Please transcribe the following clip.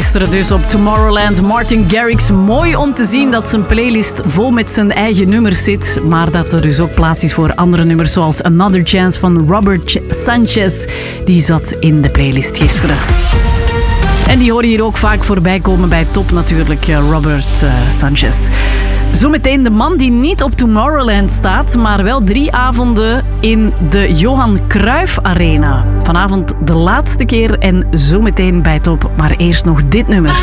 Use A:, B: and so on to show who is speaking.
A: Gisteren dus op Tomorrowland. Martin Garrix. Mooi om te zien dat zijn playlist vol met zijn eigen nummers zit. Maar dat er dus ook plaats is voor andere nummers zoals Another Chance van Robert Sanchez. Die zat in de playlist gisteren. En die hoor je hier ook vaak voorbij komen bij Top natuurlijk, Robert Sanchez. Zometeen de man die niet op Tomorrowland staat, maar wel 3 avonden in de Johan Cruijff Arena. Vanavond de laatste keer en zometeen bij Top, maar eerst nog dit nummer.